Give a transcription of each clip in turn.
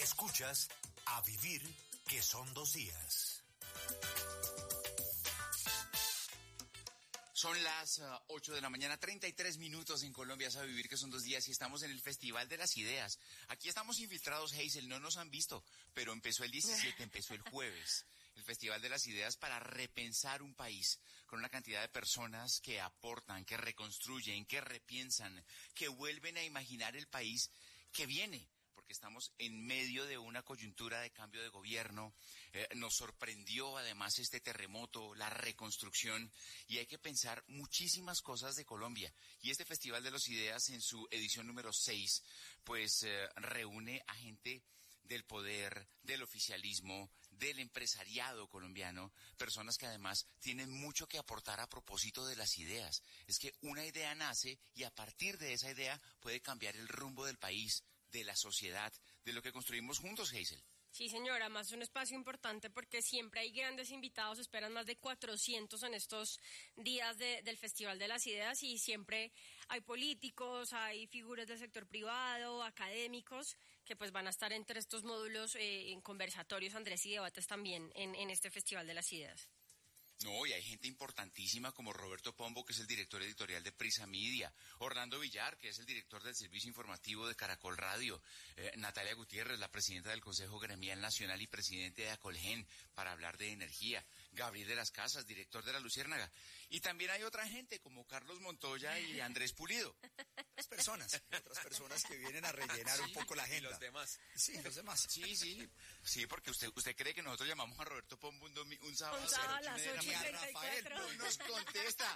Escuchas A Vivir, que son 2 días. Son las 8 de la mañana, 33 minutos en Colombia, es A Vivir, que son 2 días, y estamos en el Festival de las Ideas. Aquí estamos infiltrados, Hazel, no nos han visto, pero empezó el 17, empezó el jueves. El Festival de las Ideas para repensar un país con una cantidad de personas que aportan, que reconstruyen, que repiensan, que vuelven a imaginar el país que viene. Porque estamos en medio de una coyuntura de cambio de gobierno, nos sorprendió además este terremoto, la reconstrucción, y hay que pensar muchísimas cosas de Colombia. Y este Festival de las Ideas en su edición número 6, pues reúne a gente del poder, del oficialismo, del empresariado colombiano, personas que además tienen mucho que aportar a propósito de las ideas. Es que una idea nace y a partir de esa idea puede cambiar el rumbo del país, de la sociedad, de lo que construimos juntos, Hazel. Sí, señora, más un espacio importante porque siempre hay grandes invitados, esperan más de 400 en estos días del Festival de las Ideas, y siempre hay políticos, hay figuras del sector privado, académicos, que pues van a estar entre estos módulos en conversatorios, Andrés, y debates también en este Festival de las Ideas. No, y hay gente importantísima como Roberto Pombo, que es el director editorial de Prisa Media, Orlando Villar, que es el director del servicio informativo de Caracol Radio, Natalia Gutiérrez, la presidenta del Consejo Gremial Nacional y presidente de Acolgen, para hablar de energía, Gabriel de las Casas, director de La Luciérnaga, y también hay otra gente como Carlos Montoya y Andrés Pulido. Otras personas que vienen a rellenar un poco la agenda. Y los demás. Sí, los demás. Sí, porque usted cree que nosotros llamamos a Roberto Pombo un sábado Un sábado a las 8:34. No nos contesta.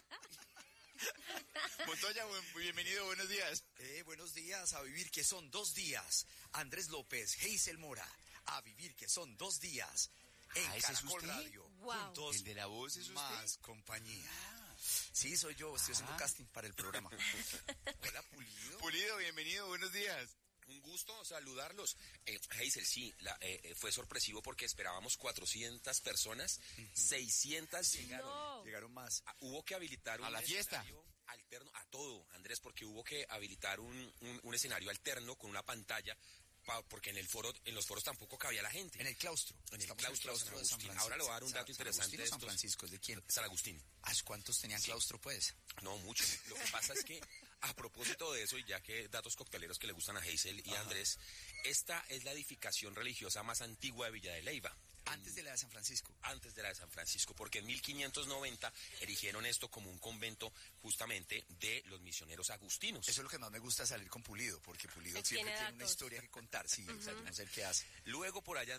Montoya, bienvenido, buenos días. Buenos días, A Vivir, que son 2 días. Andrés López, Hazel Mora, A Vivir, que son 2 días. En Caracol Radio. Wow. Juntos, ¿El de la voz es usted? Más compañía. Sí, soy yo, estoy haciendo casting para el programa. Hola, Pulido. Pulido, bienvenido, buenos días. Un gusto saludarlos. Hazel, sí, fue sorpresivo porque esperábamos 400 personas, 600 llegaron. No. Llegaron más. Hubo que habilitar ¿A un la fiesta? escenario alterno, a todo, Andrés, porque hubo que habilitar un escenario alterno con una pantalla, porque en los foros tampoco cabía la gente. En el claustro. En el Estamos claustro de San Agustín. Ahora le voy a dar un dato interesante. ¿San Francisco es de quién? San Agustín. ¿Cuántos tenían claustro, pues? No, mucho. Lo que pasa es que, a propósito de eso, y ya que datos cocteleros que le gustan a Hazel y a Andrés, esta es la edificación religiosa más antigua de Villa de Leyva. Antes de la de San Francisco. Antes de la de San Francisco, porque en 1590 erigieron esto como un convento justamente de los misioneros agustinos. Eso es lo que más me gusta, salir con Pulido, porque Pulido Él siempre tiene tiene una datos. historia que contar. Sí, exacto, no sé el que hace. Luego, por allá en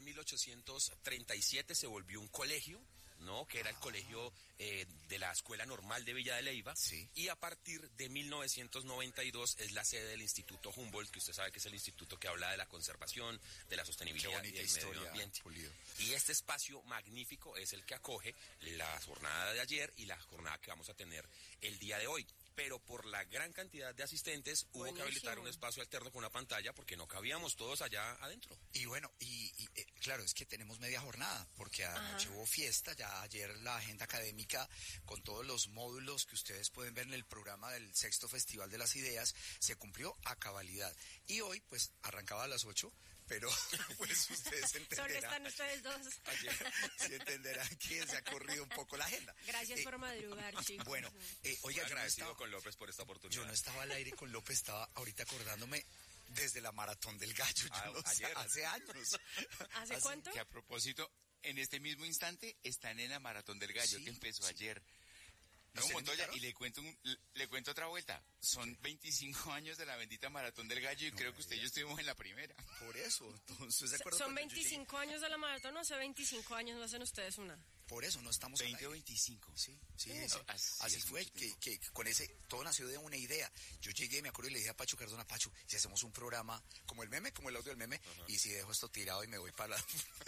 1837 se volvió un colegio, ¿no? Que era el colegio de la Escuela Normal de Villa de Leyva. Sí. Y a partir de 1992 es la sede del Instituto Humboldt, que usted sabe que es el instituto que habla de la conservación, de la sostenibilidad. Qué bonita y del historia, medio ambiente. Pulido. Y este espacio magnífico es el que acoge la jornada de ayer y la jornada que vamos a tener el día de hoy. Pero por la gran cantidad de asistentes hubo que habilitar un espacio alterno con una pantalla porque no cabíamos todos allá adentro. Y bueno, claro, es que tenemos media jornada, porque anoche hubo fiesta, ya ayer la agenda académica con todos los módulos que ustedes pueden ver en el programa del 6º Festival de las Ideas se cumplió a cabalidad. Y hoy, pues, arrancaba a las 8, pero pues ustedes entenderán. Solo están ustedes dos. Sí entenderán que se ha corrido un poco la agenda. Gracias por madrugar, chicos. Bueno, oiga, yo no Agradecido estaba, con López por esta oportunidad. yo no estaba al aire con López, estaba ahorita acordándome desde la Maratón del Gallo, hace años. ¿Hace cuánto? Que a propósito, en este mismo instante están en la Maratón del Gallo, Sí, que empezó sí. ayer. No, ¿Usted Montoya, invitaron? y le cuento otra vuelta. Son 25 años de la bendita Maratón del Gallo y creo que usted y yo estuvimos en la primera. Por eso, entonces, ¿se acuerdan Son cuando yo llegué? 25 años de la maratón, no hace 25 años no hacen ustedes una. Por eso no estamos al 20 o aire. 25. Sí, Eso, así es fue, mucho tiempo. que con ese, todo nació de una idea. Yo llegué, me acuerdo, y le dije a Pacho Cardona, Pacho, si hacemos un programa como el meme, como el audio del meme, y si dejo esto tirado y me voy para la...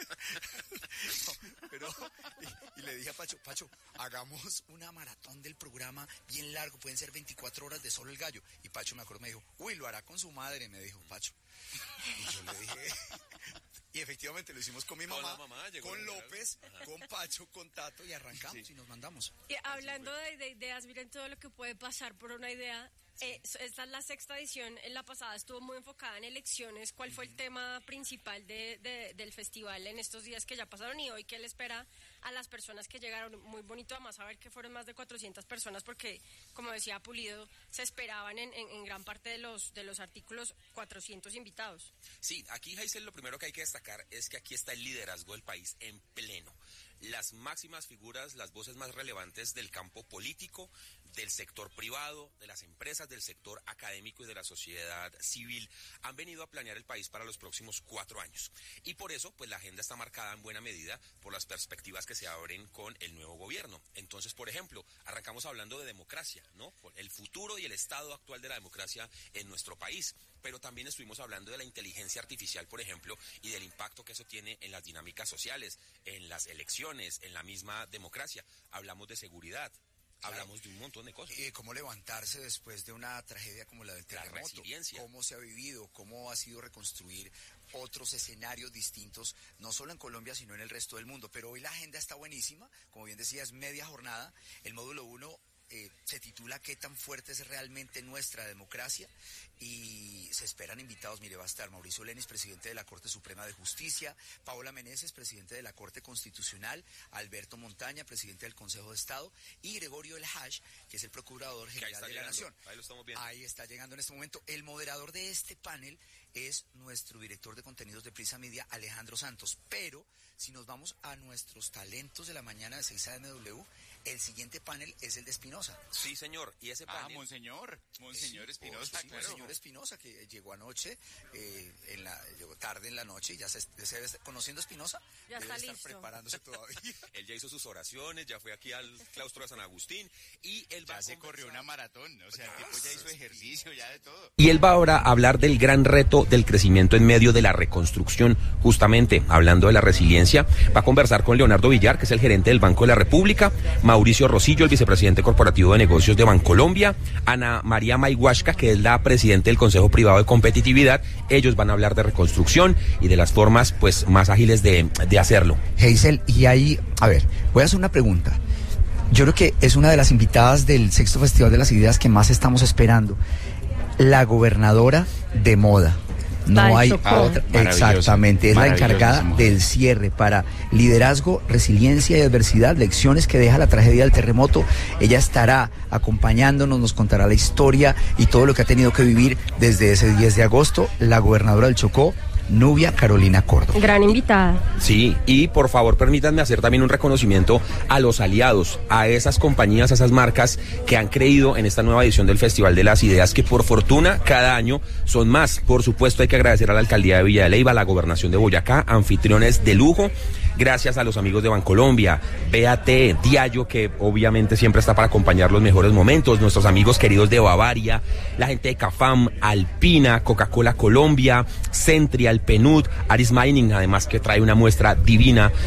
No, pero, y le dije a Pacho, hagamos una maratón del programa bien largo, pueden ser 24 horas de solo el gallo. Y Pacho, me acuerdo, me dijo, uy, lo hará con su madre, me dijo Pacho. Y yo le dije... Y efectivamente lo hicimos con mi mamá, la mamá, llegó con la López, con Pacho, con Tato, y arrancamos y nos mandamos. Y hablando de ideas, miren todo lo que puede pasar por una idea. Esta es la sexta edición. En la pasada estuvo muy enfocada en elecciones. ¿Cuál fue el tema principal del festival en estos días que ya pasaron y hoy qué le espera a las personas que llegaron? Muy bonito además saber que fueron más de 400 personas porque, como decía Pulido, se esperaban en gran parte de los artículos 400 invitados. Sí, aquí, Hazel, lo primero que hay que destacar es que aquí está el liderazgo del país en pleno. Las máximas figuras, las voces más relevantes del campo político, del sector privado, de las empresas, del sector académico y de la sociedad civil han venido a planear el país para los próximos 4 años. Y por eso, pues la agenda está marcada en buena medida por las perspectivas que se abren con el nuevo gobierno. Entonces, por ejemplo, arrancamos hablando de democracia, ¿no? El futuro y el estado actual de la democracia en nuestro país. Pero también estuvimos hablando de la inteligencia artificial, por ejemplo, y del impacto que eso tiene en las dinámicas sociales, en las elecciones, en la misma democracia. Hablamos de seguridad. Claro. Hablamos de un montón de cosas. Cómo levantarse después de una tragedia como la del terremoto. La resiliencia. Cómo se ha vivido, cómo ha sido reconstruir otros escenarios distintos, no solo en Colombia, sino en el resto del mundo. Pero hoy la agenda está buenísima. Como bien decía, es media jornada. El módulo 1 se titula ¿Qué tan fuerte es realmente nuestra democracia? Y se esperan invitados. Mire, va a estar Mauricio Lenis, presidente de la Corte Suprema de Justicia, Paola Meneses, presidente de la Corte Constitucional, Alberto Montaña, presidente del Consejo de Estado, y Gregorio El Haj, que es el Procurador General de la Nación. Ahí lo estamos viendo. Ahí está llegando en este momento. El moderador de este panel es nuestro director de contenidos de Prisa Media, Alejandro Santos. Pero si nos vamos a nuestros talentos de la mañana de 6 a.m.W., el siguiente panel es el de Espinosa. Sí, señor. Y ese panel... Monseñor Espinosa, claro. Monseñor Espinosa, que llegó anoche, llegó tarde en la noche, y ya se debe estar conociendo a Espinosa. Ya debe está estar listo. Preparándose todavía. Él ya hizo sus oraciones, ya fue aquí al claustro de San Agustín, y él ya se corrió una maratón, o sea, el tipo ya hizo ejercicio, ya de todo. Y él va ahora a hablar del gran reto del crecimiento en medio de la reconstrucción. Justamente, hablando de la resiliencia, va a conversar con Leonardo Villar, que es el gerente del Banco de la República, Mauricio Rosillo, el vicepresidente corporativo de negocios de Bancolombia, Ana María Mayhuashka, que es la presidenta del Consejo Privado de Competitividad. Ellos van a hablar de reconstrucción y de las formas pues más ágiles de hacerlo. Hazel, y ahí, a ver, voy a hacer una pregunta. Yo creo que es una de las invitadas del Sexto Festival de las Ideas que más estamos esperando. La gobernadora de moda. No hay otra. Exactamente, es la encargada del cierre para liderazgo, resiliencia y adversidad, lecciones que deja la tragedia del terremoto. Ella estará acompañándonos, nos contará la historia y todo lo que ha tenido que vivir desde ese 10 de agosto, la gobernadora del Chocó, Nubia Carolina Córdoba. Gran invitada. Sí, y por favor permítanme hacer también un reconocimiento a los aliados, a esas compañías, a esas marcas que han creído en esta nueva edición del Festival de las Ideas, que por fortuna cada año son más. Por supuesto hay que agradecer a la Alcaldía de Villa de Leyva, a la Gobernación de Boyacá, anfitriones de lujo. Gracias a los amigos de Bancolombia, BAT, Diallo, que obviamente siempre está para acompañar los mejores momentos, nuestros amigos queridos de Bavaria, la gente de Cafam, Alpina, Coca-Cola Colombia, Centrial, Penud, Aris Mining, además que trae una muestra divina